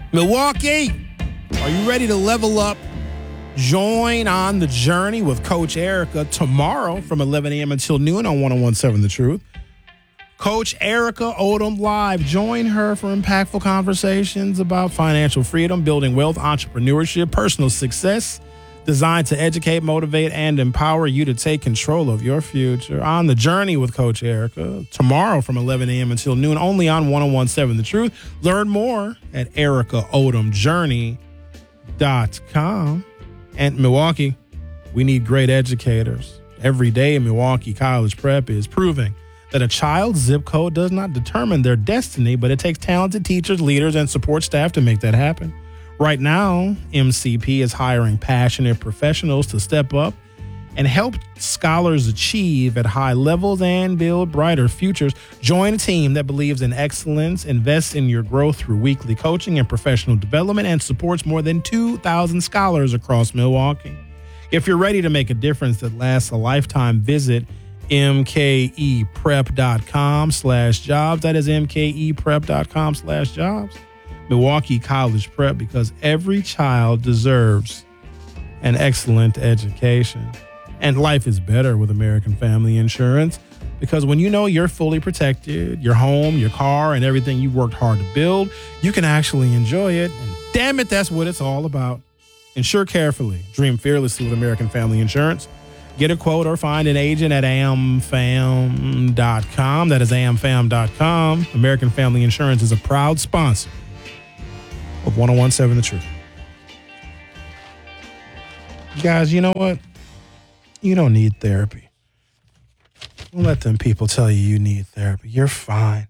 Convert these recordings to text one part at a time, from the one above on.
Milwaukee, are you ready to level up? Join on the journey with Coach Erica tomorrow from 11 a.m. until noon on 101.7 The Truth. Coach Erica Odom Live. Join her for impactful conversations about financial freedom, building wealth, entrepreneurship, personal success, designed to educate, motivate, and empower you to take control of your future. On the journey with Coach Erica tomorrow from 11 a.m. until noon, only on 101.7 The Truth. Learn more at ericaodomjourney.com. And Milwaukee, we need great educators. Every day, Milwaukee College Prep is proving that a child's zip code does not determine their destiny, but it takes talented teachers, leaders, and support staff to make that happen. Right now, MCP is hiring passionate professionals to step up and help scholars achieve at high levels and build brighter futures. Join a team that believes in excellence, invests in your growth through weekly coaching and professional development, and supports more than 2,000 scholars across Milwaukee. If you're ready to make a difference that lasts a lifetime, visit mkeprep.com/jobs. That is mkeprep.com/jobs. Milwaukee College Prep, because every child deserves an excellent education. And life is better with American Family Insurance, because when you know you're fully protected, your home, your car, and everything you worked hard to build, you can actually enjoy it. And damn it, that's what it's all about. Insure carefully. Dream fearlessly with American Family Insurance. Get a quote or find an agent at amfam.com. That is amfam.com. American Family Insurance is a proud sponsor of 101.7 The Truth. You guys, you know what? You don't need therapy. Don't let them people tell you need therapy. You're fine.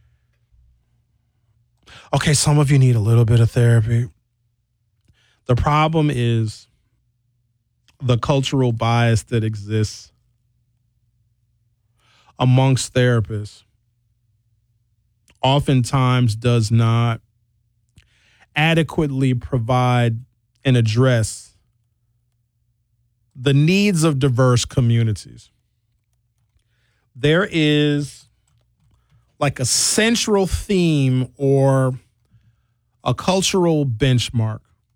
Okay, some of you need a little bit of therapy. The problem is the cultural bias that exists amongst therapists oftentimes does not adequately provide and address the needs of diverse communities. There is like a central theme or a cultural benchmark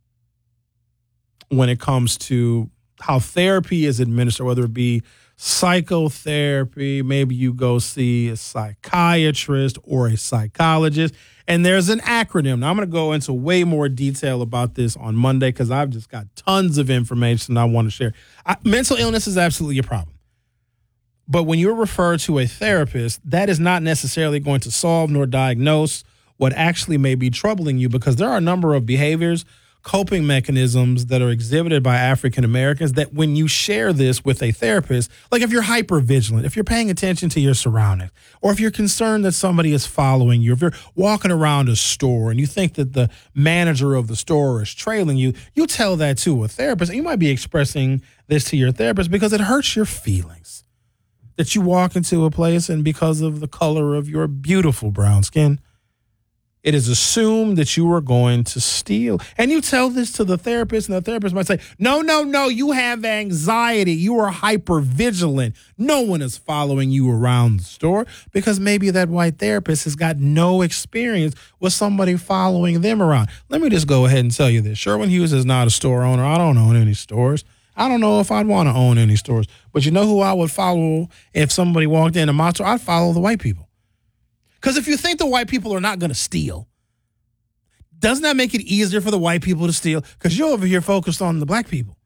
when it comes to how therapy is administered, whether it be psychotherapy, maybe you go see a psychiatrist or a psychologist, and there's an acronym. Now, I'm going to go into way more detail about this on Monday because I've just got tons of information I want to share. Mental illness is absolutely a problem. But when you're referred to a therapist, that is not necessarily going to solve nor diagnose what actually may be troubling you, because there are a number of behaviors, coping mechanisms that are exhibited by African Americans that when you share this with a therapist, like if you're hyper vigilant, if you're paying attention to your surroundings, or if you're concerned that somebody is following you, if you're walking around a store and you think that the manager of the store is trailing you, you tell that to a therapist. And you might be expressing this to your therapist because it hurts your feelings that you walk into a place and because of the color of your beautiful brown skin, it is assumed that you are going to steal. And you tell this to the therapist, and the therapist might say, no, you have anxiety. You are hypervigilant. No one is following you around the store, because maybe that white therapist has got no experience with somebody following them around. Let me just go ahead and tell you this. Sherwin Hughes is not a store owner. I don't own any stores. I don't know if I'd want to own any stores. But you know who I would follow if somebody walked into my store? I'd follow the white people. Because if you think the white people are not going to steal, doesn't that make it easier for the white people to steal? Because you're over here focused on the black people.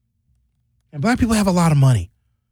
And black people have a lot of money.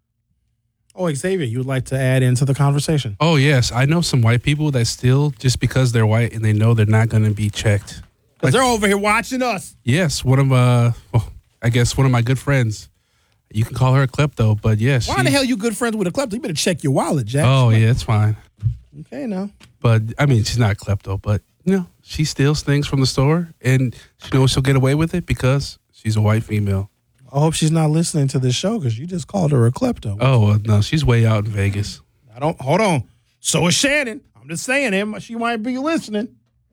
Oh, Xavier, you would like to add into the conversation? Oh, yes. I know some white people that steal just because they're white and they know they're not going to be checked. Because they're over here watching us. Yes. One of my good friends. You can call her a klepto, but yes. Why the hell are you good friends with a klepto? You better check your wallet, Jack. Oh, yeah, it's fine. Okay, now. But, I mean, she's not a klepto, but, you know, she steals things from the store, and she knows she'll get away with it because she's a white female. I hope she's not listening to this show, because you just called her a klepto. Oh, well, no, she's way out in Vegas. Hold on. So is Shannon. I'm just saying, she might be listening.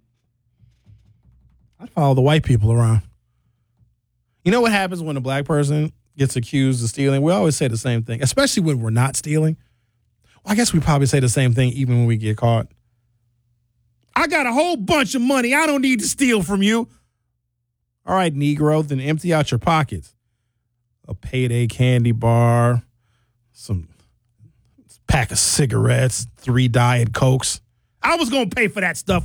I follow the white people around. You know what happens when a black person gets accused of stealing? We always say the same thing, especially when we're not stealing. Well, I guess we probably say the same thing even when we get caught. I got a whole bunch of money. I don't need to steal from you. All right, Negro, then empty out your pockets. A payday candy bar, some pack of cigarettes, 3 Diet Cokes. I was going to pay for that stuff.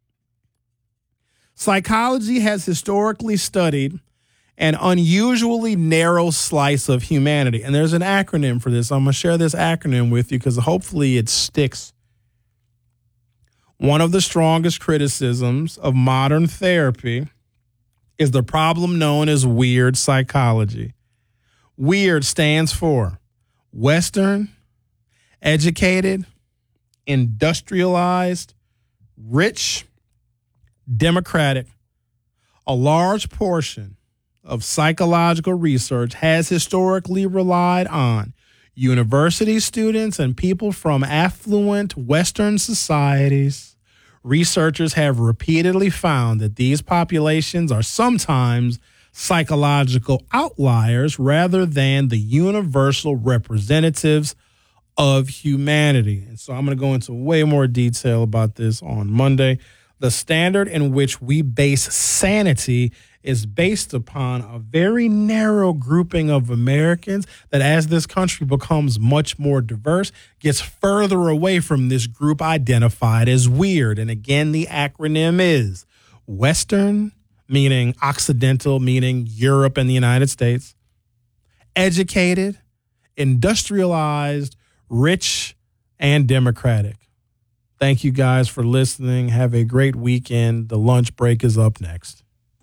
Psychology has historically studied an unusually narrow slice of humanity. And there's an acronym for this. I'm going to share this acronym with you because hopefully it sticks. One of the strongest criticisms of modern therapy is the problem known as weird psychology. Weird stands for Western, educated, industrialized, rich, democratic. A large portion of psychological research has historically relied on university students and people from affluent Western societies. Researchers have repeatedly found that these populations are sometimes psychological outliers rather than the universal representatives of humanity. And so I'm going to go into way more detail about this on Monday. The standard in which we base sanity is based upon a very narrow grouping of Americans that, as this country becomes much more diverse, gets further away from this group identified as weird. And again, the acronym is Western, meaning Occidental, meaning Europe and the United States, educated, industrialized, rich, and democratic. Thank you guys for listening. Have a great weekend. The lunch break is up next.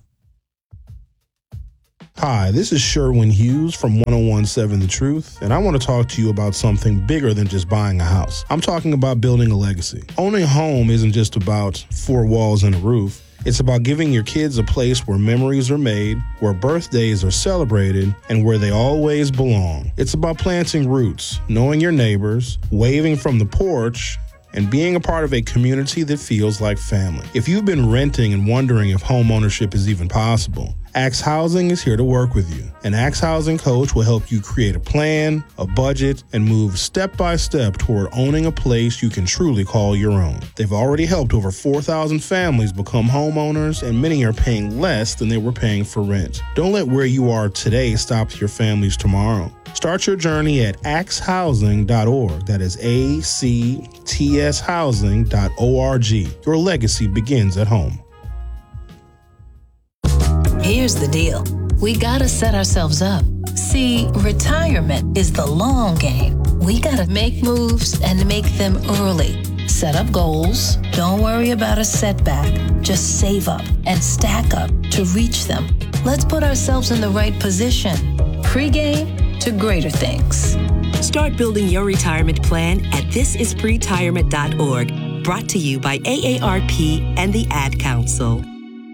Hi, this is Sherwin Hughes from 1017 The Truth, and I want to talk to you about something bigger than just buying a house. I'm talking about building a legacy. Owning a home isn't just about 4 walls and a roof. It's about giving your kids a place where memories are made, where birthdays are celebrated, and where they always belong. It's about planting roots, knowing your neighbors, waving from the porch, and being a part of a community that feels like family. If you've been renting and wondering if home ownership is even possible, Axe Housing is here to work with you. An Axe Housing coach will help you create a plan, a budget, and move step by step toward owning a place you can truly call your own. They've already helped over 4,000 families become homeowners, and many are paying less than they were paying for rent. Don't let where you are today stop your family's tomorrow. Start your journey at axehousing.org. That is ACTS housing.org. Your legacy begins at home. Here's the deal. We gotta set ourselves up. See, retirement is the long game. We gotta make moves and make them early. Set up goals. Don't worry about a setback. Just save up and stack up to reach them. Let's put ourselves in the right position. Pre-game to greater things. Start building your retirement plan at thisispretirement.org. Brought to you by AARP and the Ad Council.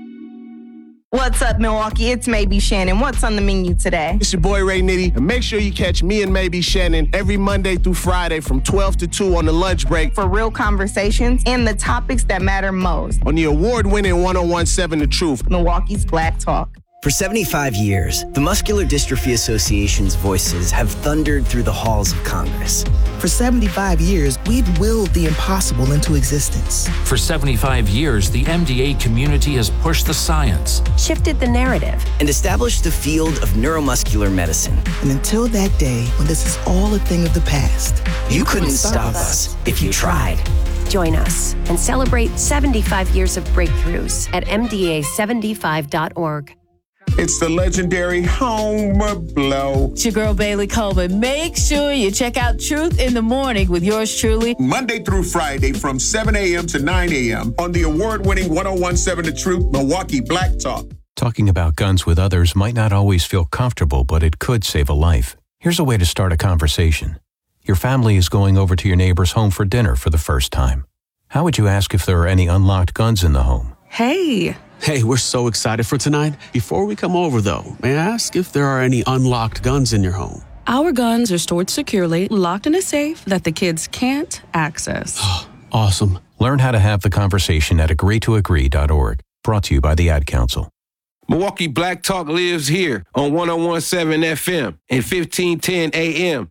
What's up, Milwaukee? It's Maybe Shannon. What's on the menu today? It's your boy Ray Nitty, and make sure you catch me and Maybe Shannon every Monday through Friday from 12 to 2 on the lunch break for real conversations and the topics that matter most on the award-winning 1017 The Truth, Milwaukee's Black Talk. For 75 years, the Muscular Dystrophy Association's voices have thundered through the halls of Congress. For 75 years, we've willed the impossible into existence. For 75 years, the MDA community has pushed the science, shifted the narrative, and established the field of neuromuscular medicine. And until that day, when this is all a thing of the past, you couldn't stop us if you tried. Join us and celebrate 75 years of breakthroughs at MDA75.org. It's the legendary Homer Blow. It's your girl, Bailey Coleman. Make sure you check out Truth in the Morning with yours truly. Monday through Friday from 7 a.m. to 9 a.m. on the award-winning 1017 The Truth, Milwaukee Black Talk. Talking about guns with others might not always feel comfortable, but it could save a life. Here's a way to start a conversation. Your family is going over to your neighbor's home for dinner for the first time. How would you ask if there are any unlocked guns in the home? Hey, we're so excited for tonight. Before we come over, though, may I ask if there are any unlocked guns in your home? Our guns are stored securely, locked in a safe that the kids can't access. Awesome. Learn how to have the conversation at agreetoagree.org. Brought to you by the Ad Council. Milwaukee Black Talk lives here on 101.7 FM and 1510 AM,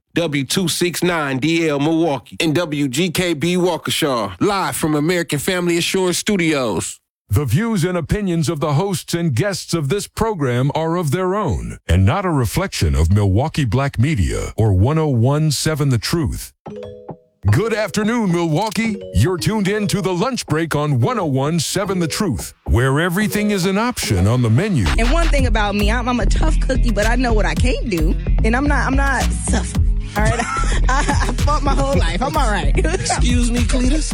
W269DL Milwaukee, and WGKB Waukesha, live from American Family Assurance Studios. The views and opinions of the hosts and guests of this program are of their own and not a reflection of Milwaukee Black Media or 101.7 The Truth. Good afternoon, Milwaukee. You're tuned in to The Lunch Break on 101.7 The Truth, where everything is an option on the menu. And one thing about me, I'm a tough cookie, but I know what I can't do, and I'm not suffering. All right, I fought my whole life. I'm all right. Excuse me, Cletus.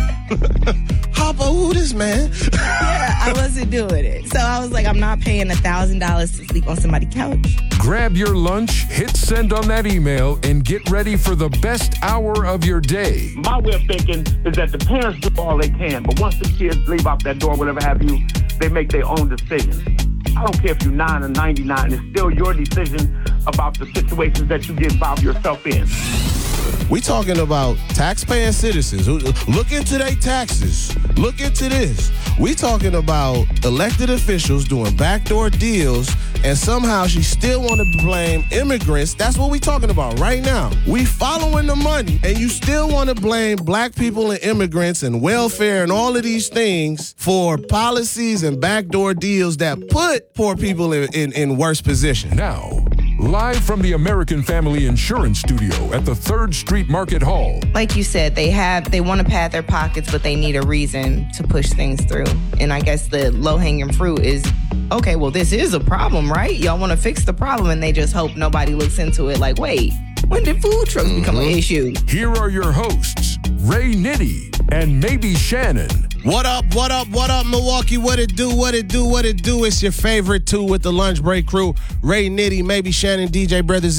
Hopper, who this man? Yeah, I wasn't doing it. So I was like, I'm not paying $1,000 to sleep on somebody's couch. Grab your lunch, hit send on that email, and get ready for the best hour of your day. My way of thinking is that the parents do all they can, but once the kids leave out that door, whatever have you, they make their own decisions. I don't care if you're 9 or 99, it's still your decision about the situations that you get involved yourself in. We talking about taxpaying citizens who look into their taxes. Look into this. We talking about elected officials doing backdoor deals, and somehow she still want to blame immigrants. That's what we talking about right now. We following the money, and you still want to blame black people and immigrants and welfare and all of these things for policies and backdoor deals that put poor people in worse position. Now, live from the American Family Insurance Studio at the 3rd Street Market Hall. Like you said, they want to pad their pockets, but they need a reason to push things through. And I guess the low-hanging fruit is, okay, well, this is a problem, right? Y'all want to fix the problem, and they just hope nobody looks into it like, wait, when did food trucks become an issue? Here are your hosts, Ray Nitty and Maybe Shannon. What up, Milwaukee? What it do? It's your favorite two with the Lunch Break crew. Ray Nitty, Maybe Shannon, DJ Brothers.